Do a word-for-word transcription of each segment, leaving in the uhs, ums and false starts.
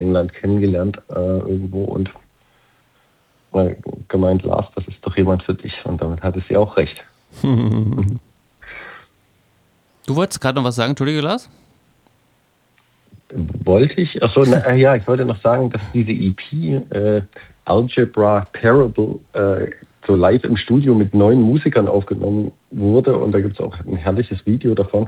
England kennengelernt äh, irgendwo und äh, gemeint, Lars, das ist doch jemand für dich. Und damit hatte sie auch recht. Du wolltest gerade noch was sagen, Entschuldige, Lars? Wollte ich? Achso, na, ja, ich wollte noch sagen, dass diese E P äh, Algebra Parable äh, so live im Studio mit neun Musikern aufgenommen wurde und da gibt es auch ein herrliches Video davon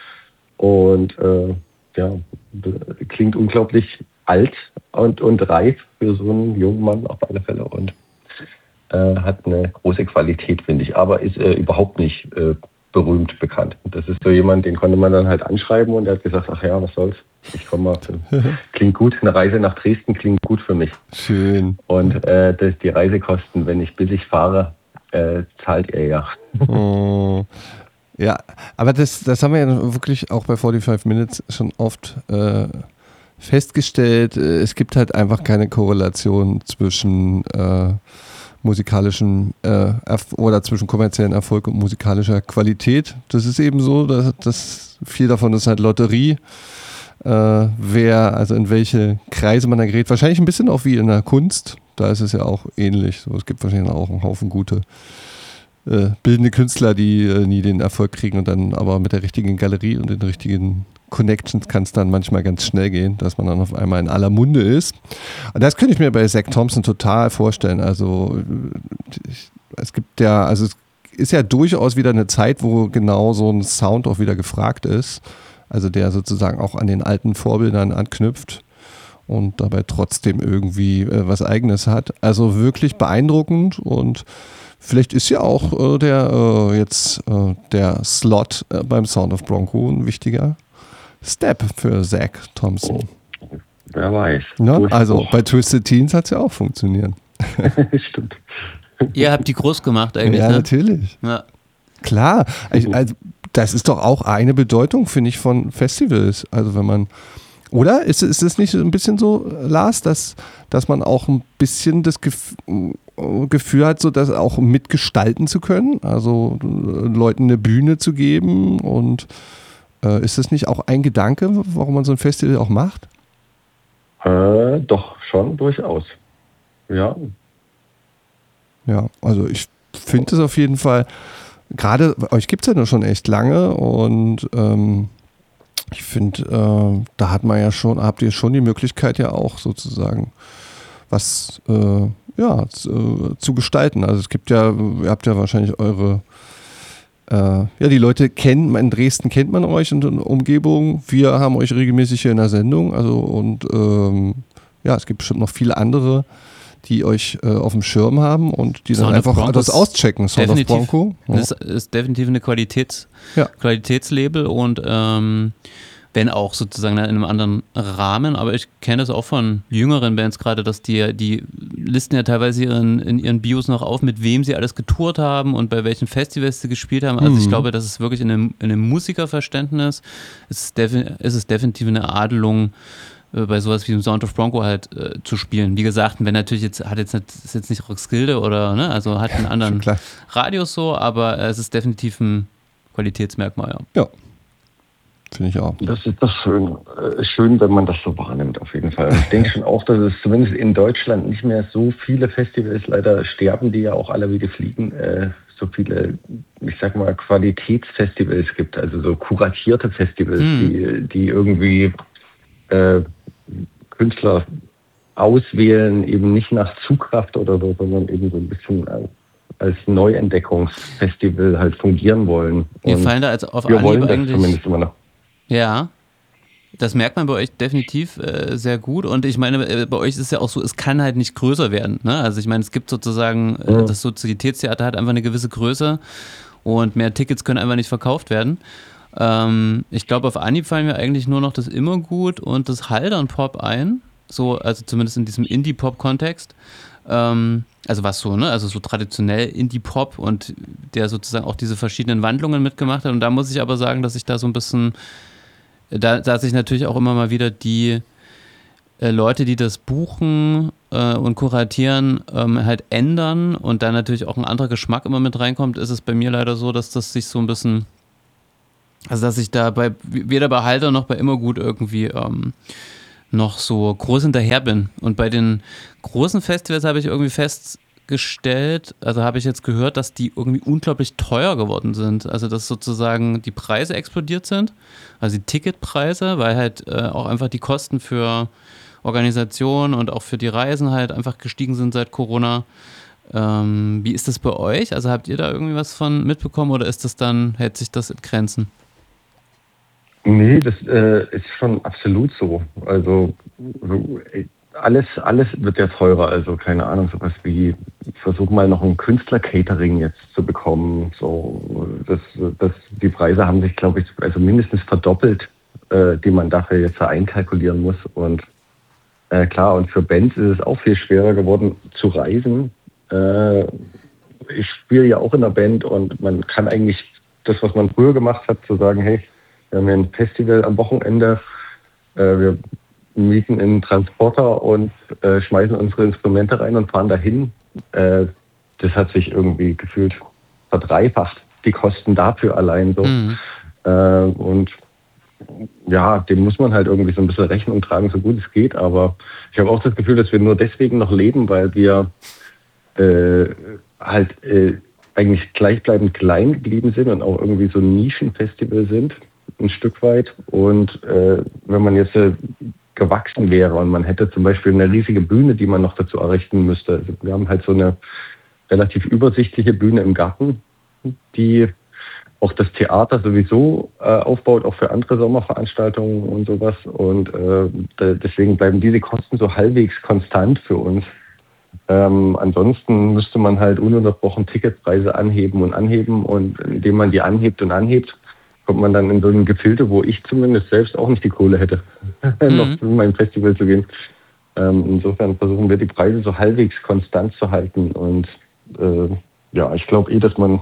und äh, ja, klingt unglaublich alt und, und reif für so einen jungen Mann auf alle Fälle und äh, hat eine große Qualität, finde ich, aber ist äh, überhaupt nicht äh, berühmt bekannt. Das ist so jemand, den konnte man dann halt anschreiben und der hat gesagt, ach ja, was soll's, ich komme mal, klingt gut, eine Reise nach Dresden klingt gut für mich. Schön. Und äh, das, die Reisekosten, wenn ich billig fahre, äh, zahlt er ja. Oh. Ja, aber das, das haben wir ja wirklich auch bei forty-five Minutes schon oft äh, festgestellt. Es gibt halt einfach keine Korrelation zwischen äh, musikalischen äh, Erf- oder zwischen kommerziellen Erfolg und musikalischer Qualität. Das ist eben so, dass, dass viel davon ist halt Lotterie. Äh, wer, also in welche Kreise man da gerät. Wahrscheinlich ein bisschen auch wie in der Kunst. Da ist es ja auch ähnlich. So, es gibt wahrscheinlich auch einen Haufen gute äh, bildende Künstler, die äh, nie den Erfolg kriegen und dann aber mit der richtigen Galerie und den richtigen Connections kann es dann manchmal ganz schnell gehen, dass man dann auf einmal in aller Munde ist. Und das könnte ich mir bei Zac Thompson total vorstellen. Also ich, es gibt ja, also es ist ja durchaus wieder eine Zeit, wo genau so ein Sound auch wieder gefragt ist. Also der sozusagen auch an den alten Vorbildern anknüpft und dabei trotzdem irgendwie äh, was Eigenes hat. Also wirklich beeindruckend und vielleicht ist ja auch äh, der äh, jetzt äh, der Slot äh, beim Sound of Bronco ein wichtiger Step für Zac Thompson. Wer weiß. Ne? Also bei Twisted Teens hat es ja auch funktioniert. Stimmt. Ihr habt die groß gemacht eigentlich, ja, ne? Natürlich. Ja. Klar. Ich, also, das ist doch auch eine Bedeutung, finde ich, von Festivals. Also wenn man, oder? Ist, ist es nicht ein bisschen so, Lars, dass, dass man auch ein bisschen das Gef- Gefühl hat, so das auch mitgestalten zu können? Also Leuten eine Bühne zu geben und äh, ist das nicht auch ein Gedanke, warum man so ein Festival auch macht? Äh, doch, schon durchaus. Ja. Ja, also ich finde es auf jeden Fall, gerade euch gibt es ja nur schon echt lange und ähm, ich finde, äh, da hat man ja schon, habt ihr schon die Möglichkeit ja auch sozusagen was äh, ja, zu, zu gestalten. Also es gibt ja, ihr habt ja wahrscheinlich eure, äh, ja, die Leute kennen, in Dresden kennt man euch und in der Umgebung. Wir haben euch regelmäßig hier in der Sendung, also und ähm, ja, es gibt bestimmt noch viele andere, die euch äh, auf dem Schirm haben und die Sound dann of einfach Bronco das auschecken. Sound of Bronco. Ja. Das ist definitiv eine Qualitäts, Ja. Qualitätslabel und ähm, wenn auch sozusagen in einem anderen Rahmen, aber ich kenne das auch von jüngeren Bands gerade, dass die, die listen ja teilweise ihren, in ihren Bios noch auf, mit wem sie alles getourt haben und bei welchen Festivals sie gespielt haben. Also Mhm. ich glaube, das ist wirklich in einem, in einem Musikerverständnis, es ist, defi- es ist definitiv eine Adelung, bei sowas wie dem Sound of Bronco halt äh, zu spielen. Wie gesagt, wenn natürlich jetzt, hat jetzt nicht, ist jetzt nicht Roskilde oder, ne, also hat einen anderen Radius so, aber äh, es ist definitiv ein Qualitätsmerkmal, ja. Ja, finde ich auch. Das ist doch schön, äh, schön, wenn man das so wahrnimmt, auf jeden Fall. Und ich denke schon auch, dass es zumindest in Deutschland nicht mehr so viele Festivals, leider sterben die ja auch alle wie die Fliegen, äh, so viele, ich sag mal, Qualitätsfestivals gibt, also so kuratierte Festivals, Hm. die, die irgendwie äh, Künstler auswählen, eben nicht nach Zugkraft oder so, sondern eben so ein bisschen als, als Neuentdeckungsfestival halt fungieren wollen. Wir Und fallen da als auf wir Anhieb wollen das eigentlich. zumindest immer noch. Ja, das merkt man bei euch definitiv äh, sehr gut und ich meine, äh, bei euch ist es ja auch so, es kann halt nicht größer werden, ne? Also ich meine, es gibt sozusagen, äh, Mhm. das Sozialitätstheater hat einfach eine gewisse Größe und mehr Tickets können einfach nicht verkauft werden. Ähm, ich glaube, auf Anhieb fallen mir eigentlich nur noch das Immergut und das Haldern-Pop ein, so, also zumindest in diesem Indie-Pop-Kontext. Ähm, also was so, ne, also so traditionell Indie-Pop und der sozusagen auch diese verschiedenen Wandlungen mitgemacht hat und da muss ich aber sagen, dass ich da so ein bisschen Da, da sich natürlich auch immer mal wieder die äh, Leute, die das buchen äh, und kuratieren, ähm, halt ändern und da natürlich auch ein anderer Geschmack immer mit reinkommt, ist es bei mir leider so, dass das sich so ein bisschen, also dass ich da bei, weder bei Halter noch bei Immergut irgendwie ähm, noch so groß hinterher bin. Und bei den großen Festivals habe ich irgendwie festgestellt, also habe ich jetzt gehört, dass die irgendwie unglaublich teuer geworden sind. Also dass sozusagen die Preise explodiert sind, also die Ticketpreise, weil halt äh, auch einfach die Kosten für Organisation und auch für die Reisen halt einfach gestiegen sind seit Corona. Ähm, wie ist das bei euch? Also habt ihr da irgendwie was von mitbekommen oder ist das dann, hält sich das in Grenzen? Nee, das äh, ist schon absolut so. Also so, äh, alles, alles wird ja teurer. Also keine Ahnung, sowas wie, ich versuche mal noch ein Künstler-Catering jetzt zu bekommen. So, das, das, die Preise haben sich, glaube ich, also mindestens verdoppelt, äh, die man dafür jetzt einkalkulieren muss. Und äh, klar, und für Bands ist es auch viel schwerer geworden zu reisen. Äh, ich spiele ja auch in einer Band und man kann eigentlich das, was man früher gemacht hat, zu sagen, hey, wir haben ja ein Festival am Wochenende, äh, wir mieten einen Transporter und äh, schmeißen unsere Instrumente rein und fahren dahin. Äh, das hat sich irgendwie gefühlt verdreifacht, die Kosten dafür allein so. Mhm. Äh, und ja, dem muss man halt irgendwie so ein bisschen Rechnung tragen, so gut es geht. Aber ich habe auch das Gefühl, dass wir nur deswegen noch leben, weil wir äh, halt äh, eigentlich gleichbleibend klein geblieben sind und auch irgendwie so ein Nischenfestival sind, ein Stück weit. Und äh, wenn man jetzt äh, gewachsen wäre und man hätte zum Beispiel eine riesige Bühne, die man noch dazu errichten müsste. Also wir haben halt so eine relativ übersichtliche Bühne im Garten, die auch das Theater sowieso äh, aufbaut, auch für andere Sommerveranstaltungen und sowas. Und äh, da, deswegen bleiben diese Kosten so halbwegs konstant für uns. Ähm, ansonsten müsste man halt ununterbrochen Ticketpreise anheben und anheben. Und indem man die anhebt und anhebt, kommt man dann in so ein Gefilde, wo ich zumindest selbst auch nicht die Kohle hätte, mhm. noch zu meinem Festival zu gehen. Ähm, insofern versuchen wir die Preise so halbwegs konstant zu halten. Und äh, ja, ich glaube eh, dass man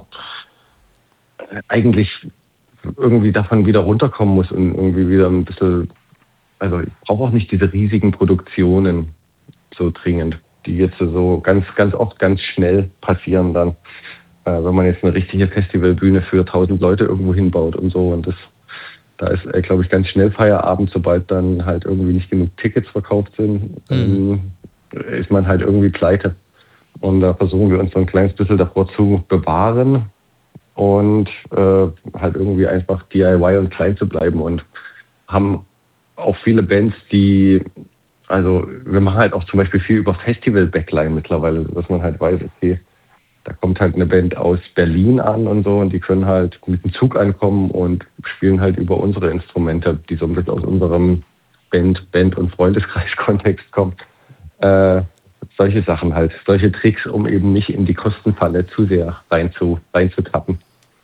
eigentlich irgendwie davon wieder runterkommen muss und irgendwie wieder ein bisschen, also ich brauche auch nicht diese riesigen Produktionen so dringend, die jetzt so ganz, ganz oft ganz schnell passieren dann, äh, wenn man jetzt eine richtige Festivalbühne für tausend Leute irgendwo hinbaut und so. Und das, da ist, äh, glaube ich, ganz schnell Feierabend, sobald dann halt irgendwie nicht genug Tickets verkauft sind, mhm. ähm, ist man halt irgendwie pleite. Und da versuchen wir uns so ein kleines bisschen davor zu bewahren und äh, halt irgendwie einfach D I Y und klein zu bleiben und haben auch viele Bands, die, also wir machen halt auch zum Beispiel viel über Festival-Backline mittlerweile, dass man halt weiß, okay, da kommt halt eine Band aus Berlin an und so und die können halt mit dem Zug ankommen und spielen halt über unsere Instrumente, die so ein bisschen aus unserem Band, Band- und Freundeskreis-Kontext kommen. Äh, solche Sachen halt, solche Tricks, um eben nicht in die Kostenfalle zu sehr rein zu, reinzutappen.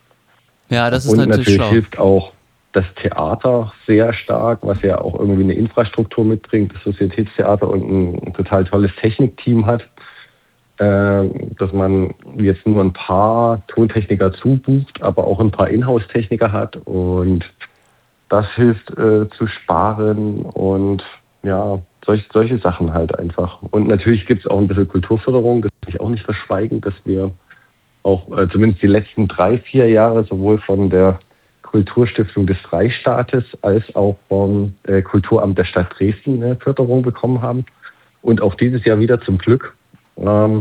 Ja, das ist und natürlich, natürlich schlau. hilft auch das Theater sehr stark, was ja auch irgendwie eine Infrastruktur mitbringt, das Sozietätstheater und ein total tolles Technikteam hat, äh, dass man jetzt nur ein paar Tontechniker zubucht, aber auch ein paar Inhouse-Techniker hat und das hilft äh, zu sparen und ja, solch, solche Sachen halt einfach. Und natürlich gibt es auch ein bisschen Kulturförderung, das will ich auch nicht verschweigen, dass wir auch äh, zumindest die letzten drei, vier Jahre sowohl von der Kulturstiftung des Freistaates als auch vom äh, Kulturamt der Stadt Dresden eine Förderung bekommen haben. Und auch dieses Jahr wieder zum Glück. Ähm,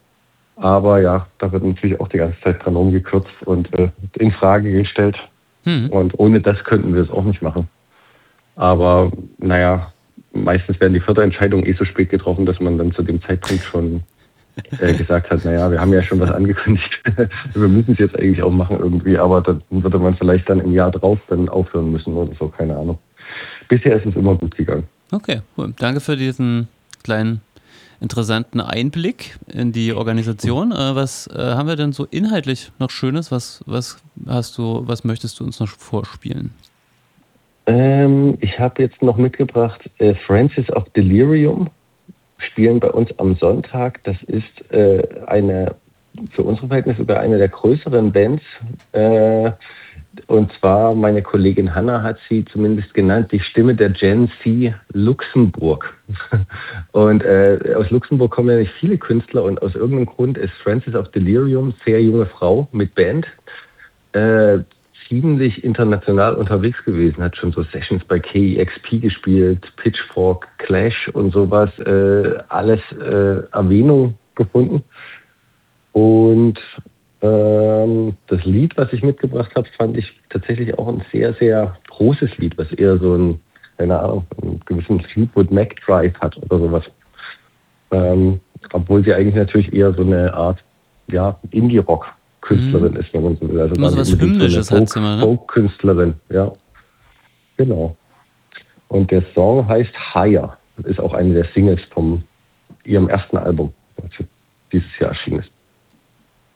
aber ja, da wird natürlich auch die ganze Zeit dran rumgekürzt und äh, in Frage gestellt. Hm. Und ohne das könnten wir es auch nicht machen. Aber naja, meistens werden die Förderentscheidungen eh so spät getroffen, dass man dann zu dem Zeitpunkt schon äh, gesagt hat, naja, wir haben ja schon was angekündigt. Wir müssen es jetzt eigentlich auch machen irgendwie, aber dann würde man vielleicht dann im Jahr drauf dann aufhören müssen oder so, keine Ahnung. Bisher ist es immer gut gegangen. Okay, cool. Danke für diesen kleinen interessanten Einblick in die Organisation. Äh, was äh, haben wir denn so inhaltlich noch Schönes? Was, was hast du, was möchtest du uns noch vorspielen? Ähm, ich habe jetzt noch mitgebracht äh, Francis of Delirium. Spielen bei uns am Sonntag. Das ist äh, eine, für unsere Verhältnisse sogar eine der größeren Bands. Äh, und zwar meine Kollegin Hanna hat sie zumindest genannt, die Stimme der Gen Z Luxemburg. Und äh, aus Luxemburg kommen ja nicht viele Künstler und aus irgendeinem Grund ist Francis of Delirium, sehr junge Frau mit Band, äh, ziemlich international unterwegs gewesen, hat schon so Sessions bei K E X P gespielt, Pitchfork, Clash und sowas, äh, alles äh, Erwähnung gefunden. Und ähm, das Lied, was ich mitgebracht habe, fand ich tatsächlich auch ein sehr, sehr großes Lied, was eher so ein, keine Ahnung, einen gewissen Fleetwood Mac Drive hat oder sowas. Ähm, obwohl sie eigentlich natürlich eher so eine Art, ja, Indie-Rock-Künstlerin mhm. ist, wenn man so will. Also immer so was Hymnisches so hat sie mal, ne? Folk-Künstlerin, ja. Genau. Und der Song heißt Higher. Ist auch eine der Singles von ihrem ersten Album, das dieses Jahr erschienen ist.